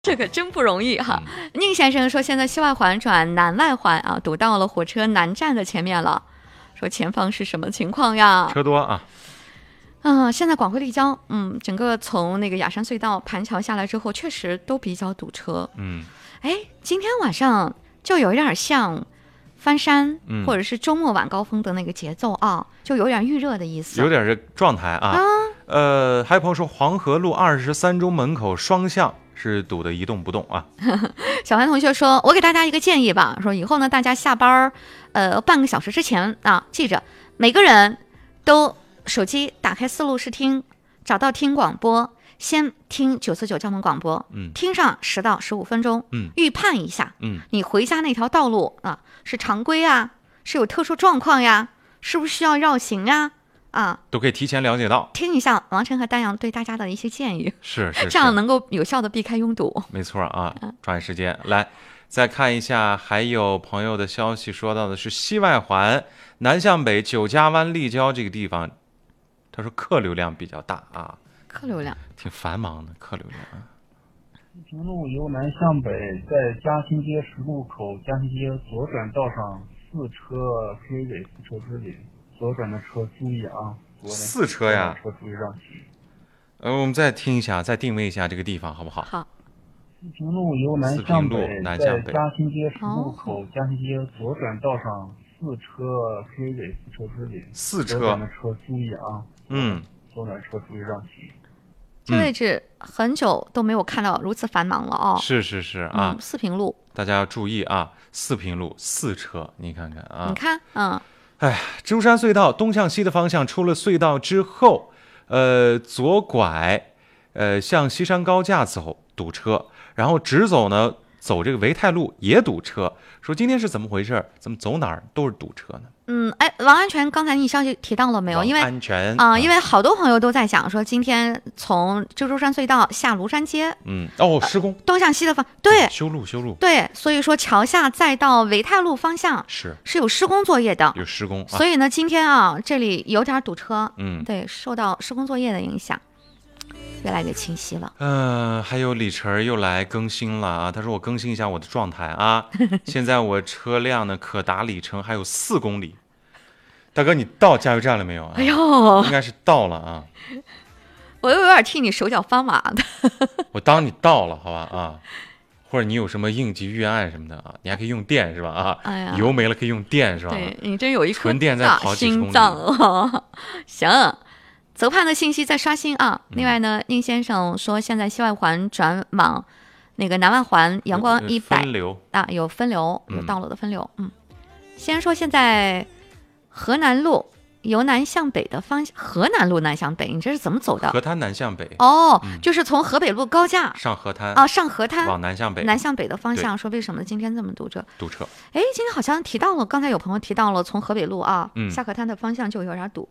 这可真不容易哈。宁先生说，现在西外环转南外环啊，堵到了火车南站的前面了。说前方是什么情况呀？ 车多啊。 现在广汇立交，整个从那个雅山隧道盘桥下来之后，确实都比较堵车。今天晚上就有点像翻山，或者是周末晚高峰的那个节奏啊，就有点预热的意思， 有点这状态啊。还有朋友说黄河路23中门口双向是堵得一动不动啊。 小韩同学说，我给大家一个建议吧，说以后呢，大家下班半个小时之前啊，记着每个人都手机打开4路试听，找到听广播，先听949交通广播，听上10到15分钟，预判一下，你回家那条道路啊是常规啊，是有特殊状况呀，是不是需要绕行啊， 都可以提前了解到， 听一下王晨和丹阳对大家的一些建议， 是这样能够有效的避开拥堵。 没错啊，抓紧时间来。再看一下，还有朋友的消息说到的是西外环南向北9家湾立交这个地方，他说客流量比较大啊， 客流量挺繁忙的客流量。 四平路由南向北，在嘉兴街10路口嘉兴街左转道上4车追尾，4车追尾，左转的车注意啊 ！4车呀， 车注意让行。 我们再听一下，再定位一下这个地方好不好？ 好。 四平路由南向北，在嘉兴街10路口嘉兴街左转道上4车追尾，4车追尾，4车左转的车注意啊！左转车注意让行。 这位置很久都没有看到如此繁忙了哦。 是啊， 四平路， 大家要注意啊，四平路4车，你看看啊， 你看， 蜘蛛山隧道东向西的方向，出了隧道之后，左拐，向西山高架走堵车，然后直走呢，走这个维泰路也堵车。说今天是怎么回事？怎么走哪儿都是堵车呢？ 王安全，刚才你消息提到了没有？因为安全因为好多朋友都在讲说，今天从蜘蛛山隧道下庐山街， 施工， 东向西的方，对， 修路， 对，所以说桥下再到维泰路方向是有施工作业的， 有施工， 所以呢，今天这里有点堵车，对，受到施工作业的影响。越来越清晰了。 还有李晨又来更新了啊，他说我更新一下我的状态啊，现在我车辆呢可达里程还有4公里。大哥，你到加油站了没有啊？ 哎呦， 应该是到了啊。 我又有点替你手脚发麻的。 我当你到了，好吧啊，或者你有什么应急预案什么的啊，你还可以用电是吧啊？ 哎呀， 油没了可以用电是吧？ 对，你真有一颗纯电在跑几十公里。 心脏啊！行。泽盼的信息在刷新啊。另外呢，宁先生说现在西外环转往那个南外环阳光100 分流啊，有分流，有道路的分流。先说现在河南路由南向北的方向，河南路南向北，你这是怎么走的？ 河滩南向北就是从河北路高架上河滩啊，上河滩往南向北的方向。说为什么今天这么堵车？ 哎， 今天好像提到了，刚才有朋友提到了从河北路下河滩的方向就有点堵。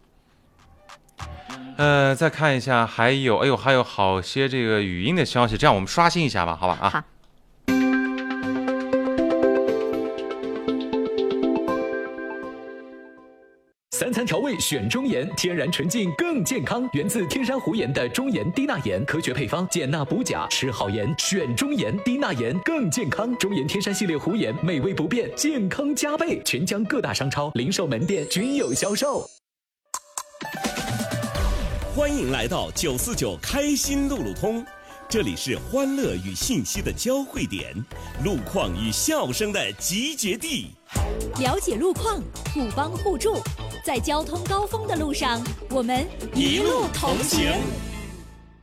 再看一下，还有好些这个语音的消息，这样我们刷新一下吧，好吧啊。 好。 3餐调味选中盐，天然纯净更健康，源自天山湖盐的中盐低钠盐，科学配方，减钠补钾，吃好盐选中盐，低钠盐更健康。中盐天山系列湖盐，美味不变，健康加倍，全江各大商超、零售门店均有销售。 欢迎来到949开心路路通，这里是欢乐与信息的交汇点，路况与笑声的集结地。 了解路况，互帮互助，在交通高峰的路上，我们一路同行。